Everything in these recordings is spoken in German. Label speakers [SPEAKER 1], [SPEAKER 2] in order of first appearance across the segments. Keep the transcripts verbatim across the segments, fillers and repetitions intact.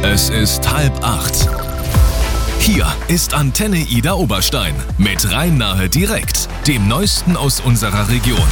[SPEAKER 1] Es ist halb acht. Hier ist Antenne Ida Oberstein mit Rhein-Nahe direkt, dem Neuesten aus unserer Region.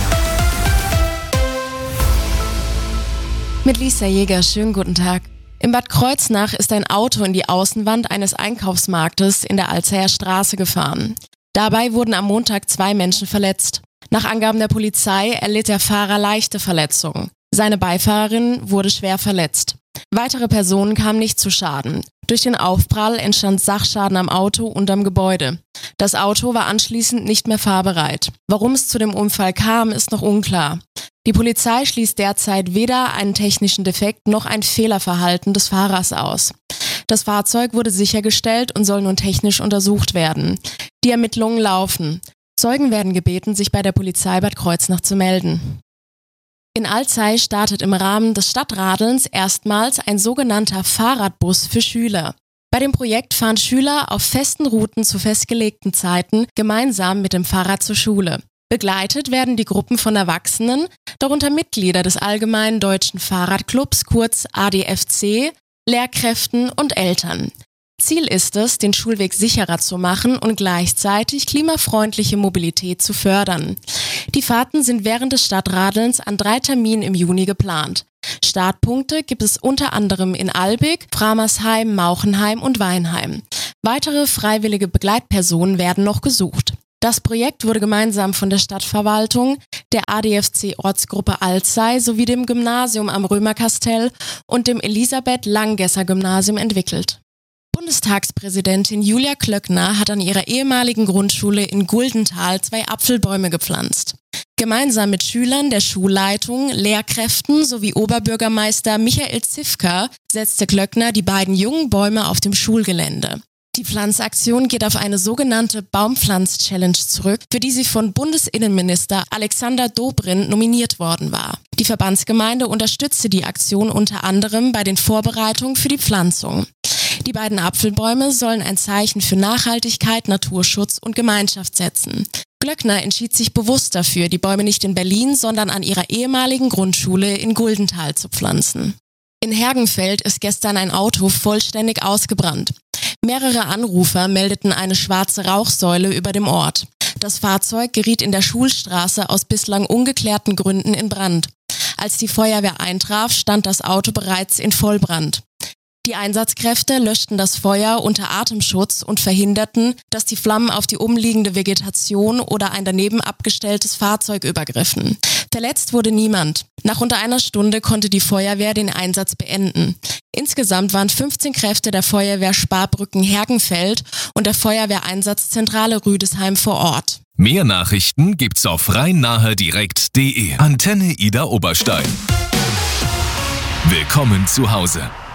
[SPEAKER 2] Mit Lisa Jäger, schönen guten Tag. In Bad Kreuznach ist ein Auto in die Außenwand eines Einkaufsmarktes in der Alzeyer Straße gefahren. Dabei wurden am Montag zwei Menschen verletzt. Nach Angaben der Polizei erlitt der Fahrer leichte Verletzungen. Seine Beifahrerin wurde schwer verletzt. Weitere Personen kamen nicht zu Schaden. Durch den Aufprall entstand Sachschaden am Auto und am Gebäude. Das Auto war anschließend nicht mehr fahrbereit. Warum es zu dem Unfall kam, ist noch unklar. Die Polizei schließt derzeit weder einen technischen Defekt noch ein Fehlerverhalten des Fahrers aus. Das Fahrzeug wurde sichergestellt und soll nun technisch untersucht werden. Die Ermittlungen laufen. Zeugen werden gebeten, sich bei der Polizei Bad Kreuznach zu melden. In Alzey startet im Rahmen des Stadtradelns erstmals ein sogenannter Fahrradbus für Schüler. Bei dem Projekt fahren Schüler auf festen Routen zu festgelegten Zeiten gemeinsam mit dem Fahrrad zur Schule. Begleitet werden die Gruppen von Erwachsenen, darunter Mitglieder des Allgemeinen Deutschen Fahrradclubs, kurz A D F C, Lehrkräften und Eltern. Ziel ist es, den Schulweg sicherer zu machen und gleichzeitig klimafreundliche Mobilität zu fördern. Die Fahrten sind während des Stadtradelns an drei Terminen im Juni geplant. Startpunkte gibt es unter anderem in Albig, Framersheim, Mauchenheim und Weinheim. Weitere freiwillige Begleitpersonen werden noch gesucht. Das Projekt wurde gemeinsam von der Stadtverwaltung, der A D F C-Ortsgruppe Alzey sowie dem Gymnasium am Römerkastell und dem Elisabeth-Langesser-Gymnasium entwickelt. Bundestagspräsidentin Julia Klöckner hat an ihrer ehemaligen Grundschule in Guldenthal zwei Apfelbäume gepflanzt. Gemeinsam mit Schülern der Schulleitung, Lehrkräften sowie Oberbürgermeister Michael Zifka setzte Klöckner die beiden jungen Bäume auf dem Schulgelände. Die Pflanzaktion geht auf eine sogenannte Baumpflanz-Challenge zurück, für die sie von Bundesinnenminister Alexander Dobrindt nominiert worden war. Die Verbandsgemeinde unterstützte die Aktion unter anderem bei den Vorbereitungen für die Pflanzung. Die beiden Apfelbäume sollen ein Zeichen für Nachhaltigkeit, Naturschutz und Gemeinschaft setzen. Klöckner entschied sich bewusst dafür, die Bäume nicht in Berlin, sondern an ihrer ehemaligen Grundschule in Guldenthal zu pflanzen. In Hergenfeld ist gestern ein Auto vollständig ausgebrannt. Mehrere Anrufer meldeten eine schwarze Rauchsäule über dem Ort. Das Fahrzeug geriet in der Schulstraße aus bislang ungeklärten Gründen in Brand. Als die Feuerwehr eintraf, stand das Auto bereits in Vollbrand. Die Einsatzkräfte löschten das Feuer unter Atemschutz und verhinderten, dass die Flammen auf die umliegende Vegetation oder ein daneben abgestelltes Fahrzeug übergriffen. Verletzt wurde niemand. Nach unter einer Stunde konnte die Feuerwehr den Einsatz beenden. Insgesamt waren fünfzehn Kräfte der Feuerwehr Sparbrücken-Hergenfeld und der Feuerwehreinsatzzentrale Rüdesheim vor Ort.
[SPEAKER 1] Mehr Nachrichten gibt's auf rhein-nahe direkt punkt de. Antenne Ida Oberstein. Willkommen zu Hause.